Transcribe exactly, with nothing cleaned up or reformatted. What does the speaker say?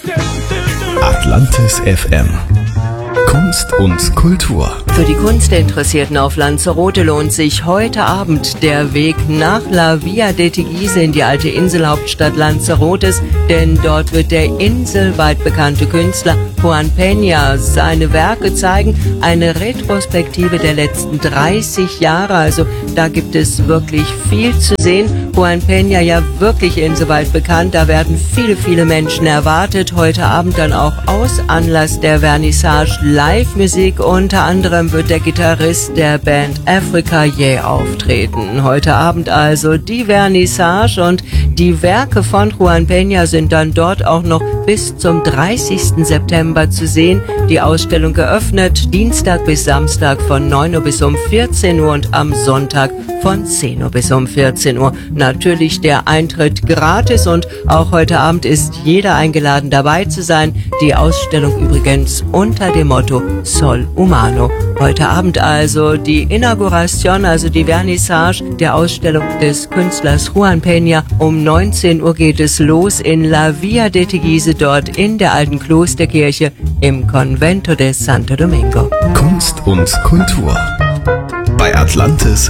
Atlantis F M. Kunst und Kultur. Für die Kunstinteressierten auf Lanzarote lohnt sich heute Abend der Weg nach La Via de Teguise in die alte Inselhauptstadt Lanzarotes, denn dort wird der inselweit bekannte Künstler Juan Peña seine Werke zeigen, eine Retrospektive der letzten dreißig Jahre, also da gibt es wirklich viel zu sehen. Juan Peña ja wirklich inselweit bekannt, da werden viele, viele Menschen erwartet. Heute Abend dann auch aus Anlass der Vernissage Live-Musik, unter anderem wird der Gitarrist der Band Africa Yeah auftreten. Heute Abend also die Vernissage und die Werke von Juan Peña sind dann dort auch noch bis zum dreißigsten September zu sehen. Die Ausstellung geöffnet Dienstag bis Samstag von neun Uhr bis um vierzehn Uhr und am Sonntag von zehn Uhr bis um vierzehn Uhr. Natürlich der Eintritt gratis und auch heute Abend ist jeder eingeladen dabei zu sein. Die Ausstellung übrigens unter dem Motto Sol Humano. Heute Abend also die Inauguration, also die Vernissage der Ausstellung des Künstlers Juan Peña. Um neunzehn Uhr geht es los in La Via de Teguise, dort in der alten Klosterkirche im Convento de Santo Domingo. Kunst und Kultur bei Atlantis